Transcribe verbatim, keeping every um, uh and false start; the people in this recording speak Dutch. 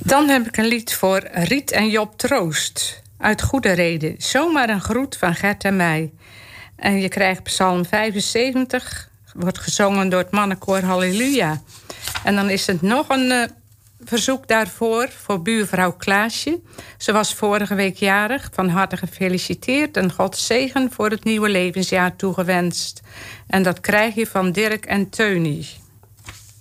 Dan heb ik een lied voor Riet en Job Troost. Uit Goede Reden. Zomaar een groet van Gert en mij. En je krijgt Psalm vijfenzeventig. Wordt gezongen door het mannenkoor Halleluja. En dan is het nog een uh, verzoek daarvoor voor buurvrouw Klaasje. Ze was vorige week jarig. Van harte gefeliciteerd en God zegen voor het nieuwe levensjaar toegewenst. En dat krijg je van Dirk en Teunie.